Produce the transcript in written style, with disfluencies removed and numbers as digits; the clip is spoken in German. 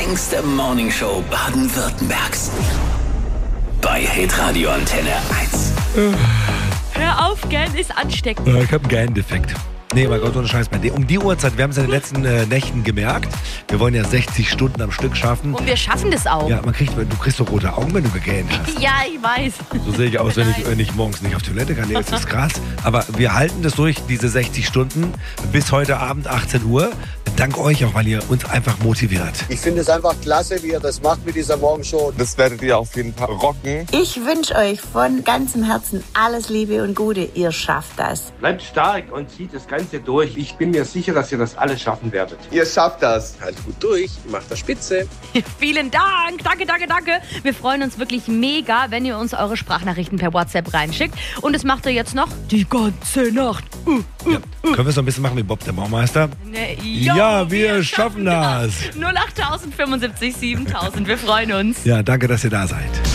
längste Morningshow Baden-Württembergs. Bei Hitradio Antenne 1. Hör auf, gern ist ansteckend. Ich habe einen geilen Defekt. Nee, mein Gott, ohne Scheiß. Um die Uhrzeit, wir haben es in den letzten Nächten gemerkt, wir wollen ja 60 Stunden am Stück schaffen. Und wir schaffen das auch. Ja, du kriegst so rote Augen, wenn du gegähnt hast. Ja, ich weiß. So sehe ich aus, wenn ich morgens nicht auf Toilette kann. Nee, das ist krass. Aber wir halten das durch, diese 60 Stunden, bis heute Abend 18 Uhr. Dank euch auch, weil ihr uns einfach motiviert. Ich finde es einfach klasse, wie ihr das macht mit dieser Morgenshow. Das werdet ihr auf jeden Fall rocken. Ich wünsche euch von ganzem Herzen alles Liebe und Gute. Ihr schafft das. Bleibt stark und zieht das Ganze durch. Ich bin mir sicher, dass ihr das alles schaffen werdet. Ihr schafft das. Haltet gut durch, macht das spitze. Vielen Dank. Danke, danke, danke. Wir freuen uns wirklich mega, wenn ihr uns eure Sprachnachrichten per WhatsApp reinschickt. Und das macht ihr jetzt noch die ganze Nacht. Ja. Können wir es noch ein bisschen machen wie Bob der Baumeister? Ja, wir schaffen das. 08075 7000. Wir freuen uns. Ja, danke, dass ihr da seid.